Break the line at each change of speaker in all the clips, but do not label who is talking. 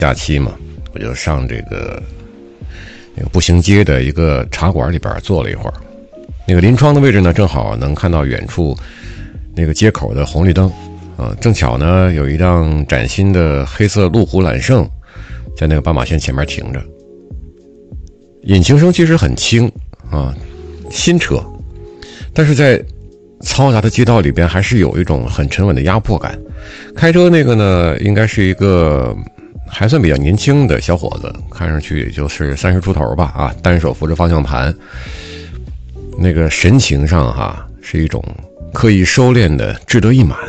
假期嘛，我就上这个步行街的一个茶馆里边坐了一会儿。那个临窗的位置呢，正好能看到远处那个街口的红绿灯正巧呢有一辆崭新的黑色路虎揽胜在那个斑马线前面停着，引擎声其实很轻新车，但是在嘈杂的街道里边还是有一种很沉稳的压迫感。开车那个呢，应该是一个还算比较年轻的小伙子，看上去也就是30出头吧单手扶着方向盘，那个神情上是一种刻意收敛的志得意满。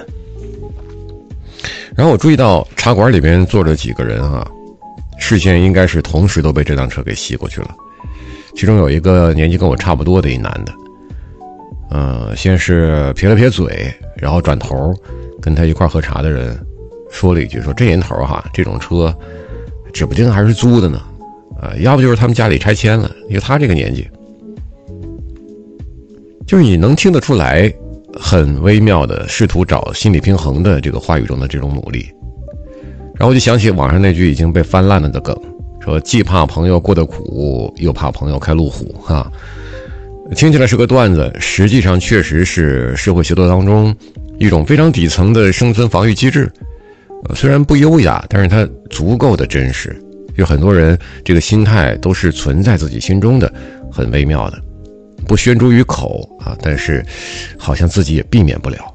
然后我注意到茶馆里边坐着几个人视线应该是同时都被这辆车给吸过去了。其中有一个年纪跟我差不多的一男的，先是撇了撇嘴，然后转头跟他一块喝茶的人说了一句，说这年头这种车指不定还是租的呢，要不就是他们家里拆迁了。因为他这个年纪，就是你能听得出来很微妙的试图找心理平衡的这个话语中的这种努力。然后我就想起网上那句已经被翻烂了的梗，说既怕朋友过得苦，又怕朋友开路虎听起来是个段子，实际上确实是社会协作当中一种非常底层的生存防御机制。虽然不优雅，但是它足够的真实。有很多人这个心态都是存在自己心中的，很微妙的，不宣诸于口但是好像自己也避免不了。